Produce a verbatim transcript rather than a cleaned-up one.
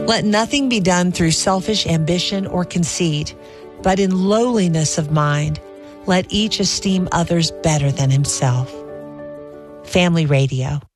Let nothing be done through selfish ambition or conceit, but in lowliness of mind, let each esteem others better than himself. Family Radio.